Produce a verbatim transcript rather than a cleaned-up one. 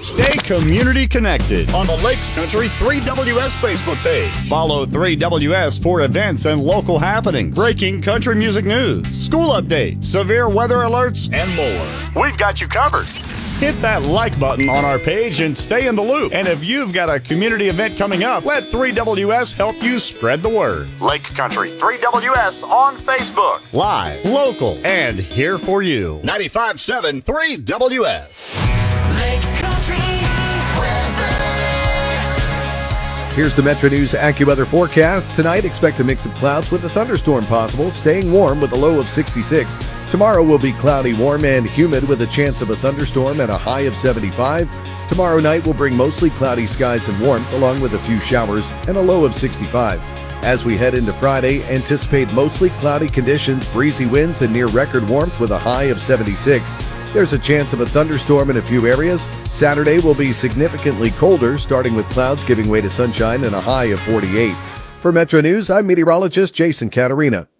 Stay community connected on the Lake Country three W S Facebook page. Follow three W S for events and local happenings, breaking country music news, school updates, severe weather alerts, and more. We've got you covered. Hit that like button on our page and stay in the loop. And if you've got a community event coming up, let three W S help you spread the word. Lake Country three W S on Facebook. Live, local, and here for you. ninety-five point seven three W S. Lake Country weather. Here's the Metro News AccuWeather forecast. Tonight, expect a mix of clouds with a thunderstorm possible, staying warm with a low of sixty-six. Tomorrow will be cloudy, warm, and humid with a chance of a thunderstorm and a high of seventy-five. Tomorrow night will bring mostly cloudy skies and warmth, along with a few showers and a low of sixty-five. As we head into Friday, anticipate mostly cloudy conditions, breezy winds, and near record warmth with a high of seventy-six. There's a chance of a thunderstorm in a few areas. Saturday will be significantly colder, starting with clouds giving way to sunshine and a high of forty-eight. For Metro News, I'm meteorologist Jason Caterina.